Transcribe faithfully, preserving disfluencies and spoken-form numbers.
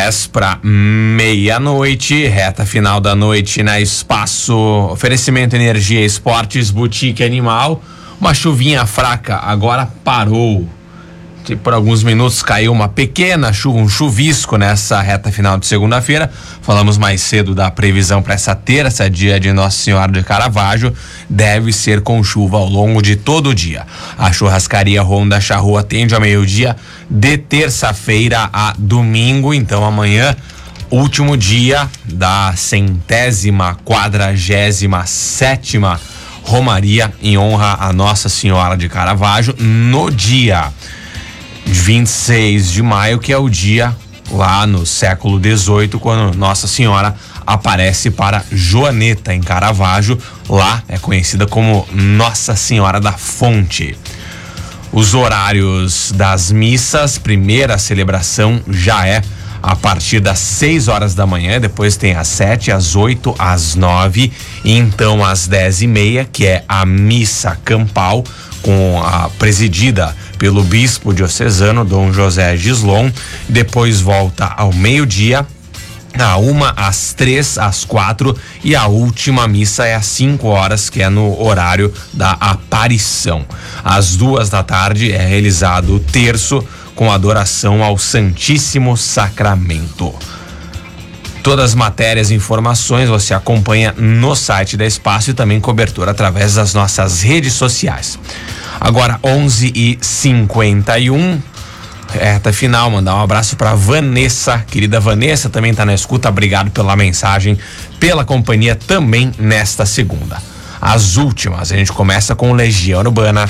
dez para meia-noite, reta final da noite na Espaço Oferecimento Energia Esportes Boutique Animal. Uma chuvinha fraca, agora parou. Por alguns minutos caiu uma pequena chuva, um chuvisco nessa reta final de segunda-feira. Falamos mais cedo da previsão para essa terça, dia de Nossa Senhora de Caravaggio. Deve ser com chuva ao longo de todo o dia. A churrascaria Ronda Charrua atende ao meio-dia de terça-feira a domingo. Então amanhã, último dia da centésima quadragésima sétima Romaria em honra a Nossa Senhora de Caravaggio, no dia vinte e seis de maio, que é o dia lá no século dezoito, quando Nossa Senhora aparece para Joaneta em Caravaggio. Lá é conhecida como Nossa Senhora da Fonte. Os horários das missas: primeira celebração já é a partir das seis horas da manhã, depois tem às sete, às oito, às nove, e então às dez e meia, que é a missa campal, com a presidida pelo bispo diocesano Dom José Gislon. Depois volta ao meio-dia, a uma, às três, às quatro, e a última missa é às cinco horas, que é no horário da aparição. Às duas da tarde é realizado o terço com adoração ao Santíssimo Sacramento. Todas as matérias e informações você acompanha no site da Espaço e também cobertura através das nossas redes sociais. Agora onze e cinquenta e um, reta final. Mandar um abraço para Vanessa, querida Vanessa, também tá na escuta. Obrigado pela mensagem, pela companhia também nesta segunda. As últimas, a gente começa com Legião Urbana.